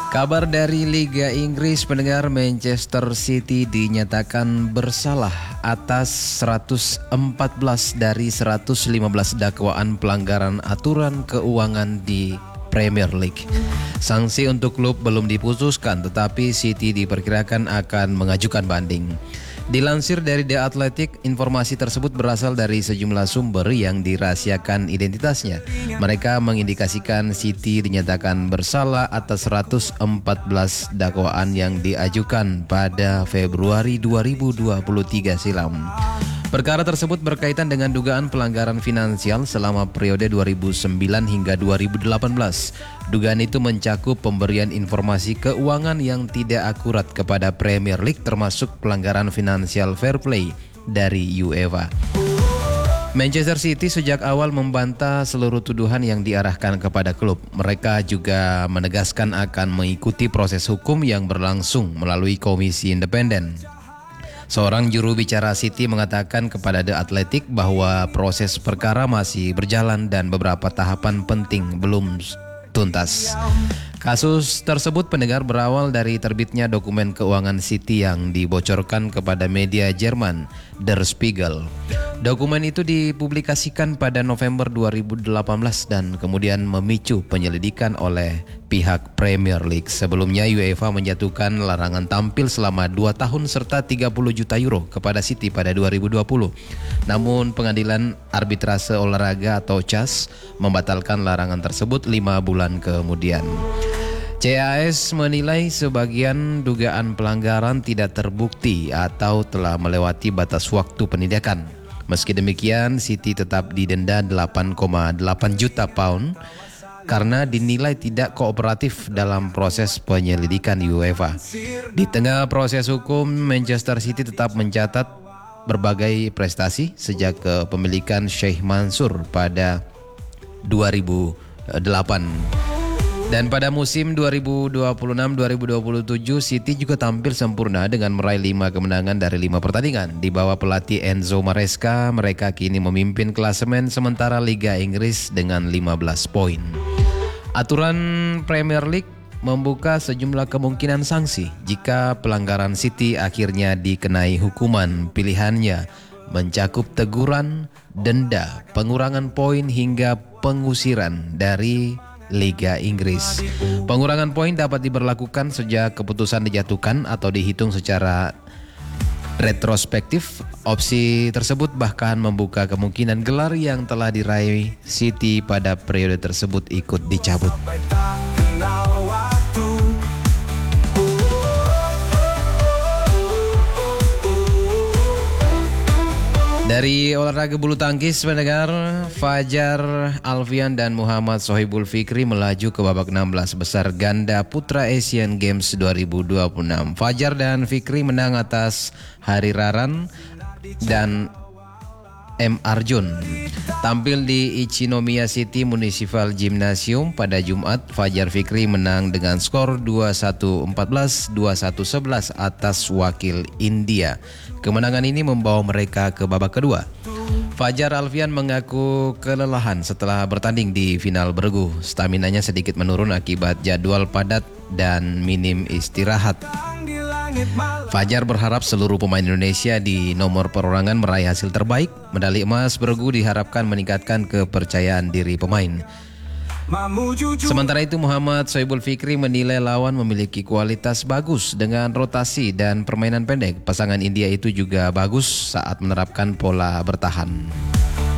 Kabar dari Liga Inggris, pendengar, Manchester City dinyatakan bersalah atas 114 dari 115 dakwaan pelanggaran aturan keuangan di Premier League. Sanksi untuk klub belum diputuskan, tetapi City diperkirakan akan mengajukan banding. Dilansir dari The Athletic, informasi tersebut berasal dari sejumlah sumber yang dirahasiakan identitasnya. Mereka mengindikasikan City dinyatakan bersalah atas 114 dakwaan yang diajukan pada Februari 2023 silam. Perkara tersebut berkaitan dengan dugaan pelanggaran finansial selama periode 2009 hingga 2018. Dugaan itu mencakup pemberian informasi keuangan yang tidak akurat kepada Premier League, termasuk pelanggaran financial fair play dari UEFA. Manchester City sejak awal membantah seluruh tuduhan yang diarahkan kepada klub. Mereka juga menegaskan akan mengikuti proses hukum yang berlangsung melalui komisi independen. Seorang juru bicara City mengatakan kepada The Athletic bahwa proses perkara masih berjalan dan beberapa tahapan penting belum tuntas. Kasus tersebut, pendengar, berawal dari terbitnya dokumen keuangan City yang dibocorkan kepada media Jerman Der Spiegel. Dokumen itu dipublikasikan pada November 2018 dan kemudian memicu penyelidikan oleh pihak Premier League. Sebelumnya UEFA menjatuhkan larangan tampil selama 2 tahun serta 30 juta euro kepada City pada 2020. Namun pengadilan arbitrase olahraga atau CAS membatalkan larangan tersebut 5 bulan kemudian. CAS menilai sebagian dugaan pelanggaran tidak terbukti atau telah melewati batas waktu penindakan. Meski demikian, City tetap didenda 8,8 juta pound karena dinilai tidak kooperatif dalam proses penyelidikan UEFA. Di tengah proses hukum, Manchester City tetap mencatat berbagai prestasi sejak kepemilikan Sheikh Mansour pada 2008. Dan pada musim 2026-2027, City juga tampil sempurna dengan meraih 5 kemenangan dari 5 pertandingan. Di bawah pelatih Enzo Maresca, mereka kini memimpin klasemen sementara Liga Inggris dengan 15 poin. Aturan Premier League membuka sejumlah kemungkinan sanksi jika pelanggaran City akhirnya dikenai hukuman. Pilihannya mencakup teguran, denda, pengurangan poin hingga pengusiran dari Liga Inggris. Pengurangan poin dapat diberlakukan sejak keputusan dijatuhkan atau dihitung secara retrospektif. Opsi tersebut bahkan membuka kemungkinan gelar yang telah diraih City pada periode tersebut ikut dicabut. Dari olahraga bulu tangkis, pendengar, Fajar Alfian dan Muhammad Sohibul Fikri melaju ke babak 16 besar ganda putra Asian Games 2026. Fajar dan Fikri menang atas Hari Raran dan M. Arjun. Tampil di Ichinomiya City Municipal Gymnasium pada Jumat, Fajar Fikri menang dengan skor 21-14, 21-11 atas wakil India. Kemenangan ini membawa mereka ke babak kedua. Fajar Alfian mengaku kelelahan setelah bertanding di final bergu. Staminanya sedikit menurun akibat jadwal padat dan minim istirahat. Fajar berharap seluruh pemain Indonesia di nomor perorangan meraih hasil terbaik. Medali emas bergu diharapkan meningkatkan kepercayaan diri pemain. Sementara itu, Muhammad Sohibul Fikri menilai lawan memiliki kualitas bagus dengan rotasi dan permainan pendek. Pasangan India itu juga bagus saat menerapkan pola bertahan.